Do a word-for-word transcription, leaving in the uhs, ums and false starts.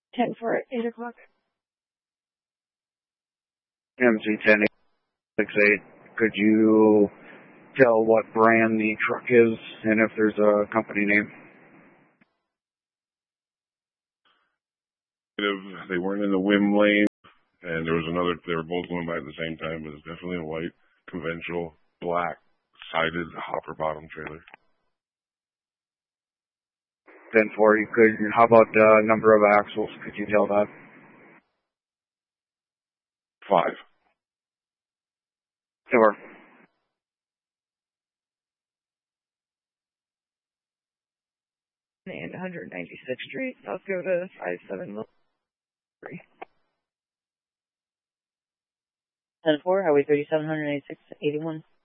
ten for eight o'clock. M Z ten six eight. Could you tell what brand the truck is and if there's a company name? They weren't in the W I M lane, and there was another, they were both going by at the same time, but it's definitely a white, conventional, black, sided, hopper bottom trailer. ten four, you could, how about the number of axles? Could you tell that? Five. Sure. And one ninety-sixth Street, South Dakota, five seven three. ten four, Highway thirty-seven, one ninety-six, eighty-one.